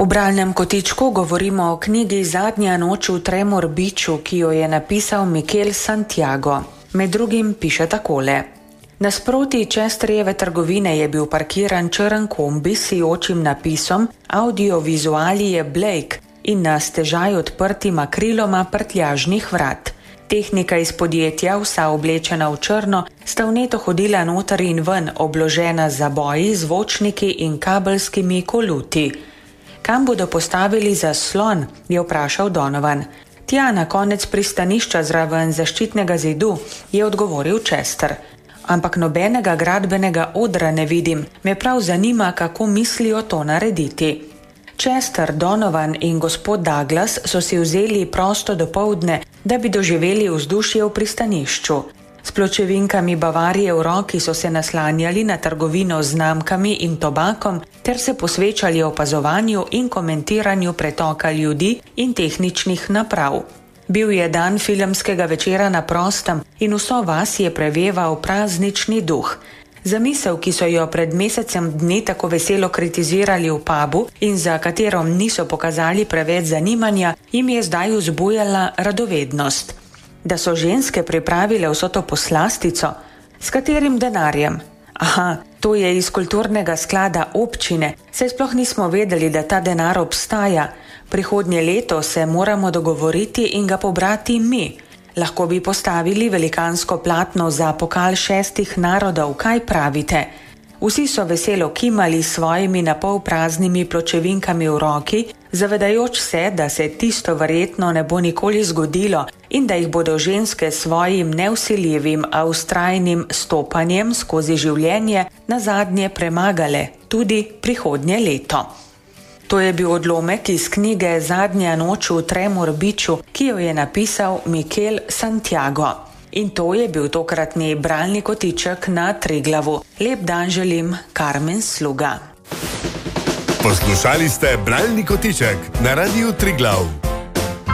V bralnem kotičku govorimo o knjigi Zadnja noč v Tremor Beachu, ki jo je napisal Miquel Santiago. Med drugim piše takole. Nasproti Chesterjeve trgovine je bil parkiran črn kombi s sijočim napisom Audiovizuali je Blake in na stežaj odprtima kriloma prtljažnih vrat. Tehnika iz podjetja, vsa oblečena v črno, sta vneto hodila noter in ven, obložena z zaboji, zvočniki in kabelskimi koluti. Kam bodo postavili zaslon, je vprašal Donovan. Tja, na konec pristanišča zraven zaščitnega zidu, je odgovoril Chester. Ampak nobenega gradbenega odra ne vidim, me prav zanima, kako mislijo to narediti. Chester, Donovan in gospod Douglas so si vzeli prosto dopoldne, da bi doživeli vzdušje v pristanišču. S pločevinkami Bavarije v roki so se naslanjali na trgovino z znamkami in tobakom ter se posvečali opazovanju in komentiranju pretoka ljudi in tehničnih naprav. Bil je dan filmskega večera na prostem in vso vas je preveval praznični duh. Zamisel, ki so jo pred mesecem dni tako veselo kritizirali v pubu in za katero niso pokazali preveč zanimanja, jim je zdaj vzbujala radovednost. Da so ženske pripravile vso to poslastico? S katerim denarjem? Aha, to je iz kulturnega sklada občine, saj sploh nismo vedeli, da ta denar obstaja. Prihodnje leto se moramo dogovoriti in ga pobrati mi. Lahko bi postavili velikansko platno za pokal 6 narodov, kaj pravite? Vsi so veselo kimali s svojimi napol praznimi pločevinkami v roki, zavedajoč se, da se tisto verjetno ne bo nikoli zgodilo in da jih bodo ženske s svojim nevsiljivim, a vztrajnim stopanjem skozi življenje nazadnje premagale tudi prihodnje leto. To je bil odlomek iz knjige Zadnja noč v Tremor Beachu, ki jo je napisal Miquel Santiago. In to je bil tokratni bralni kotiček na Triglavu. Lep dan želim, Karmen Sluga. Poslušali ste bralni kotiček na Radiu Triglav.